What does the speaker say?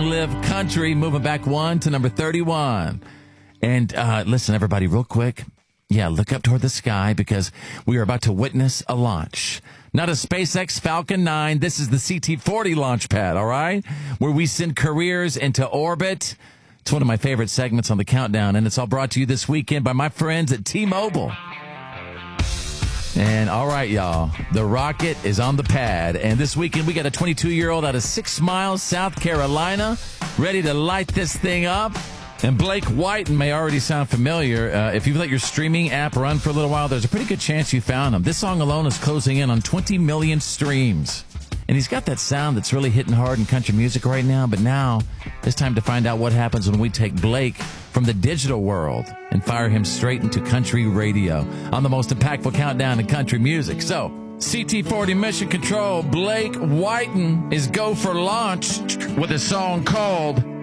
Live Country, moving back one to number 31. And listen, everybody, real quick. Yeah, look up toward the sky because we are about to witness a launch. Not a SpaceX Falcon 9. This is the CT-40 launch pad, all right? Where we send careers into orbit. It's one of my favorite segments on the countdown, and it's all brought to you this weekend by my friends at T-Mobile. And all right, y'all, the rocket is on the pad. And this weekend, we got a 22-year-old out of 6 Miles, South Carolina, ready to light this thing up. And Blake Whiten may already sound familiar. If you've let your streaming app run for a little while, there's a pretty good chance you found him. This song alone is closing in on 20 million streams. And he's got that sound that's really hitting hard in country music right now. But now it's time to find out what happens when we take Blake from the digital world and fire him straight into country radio on the most impactful countdown in country music. So, CT-40 Mission Control, Blake Whiten is go for launch with a song called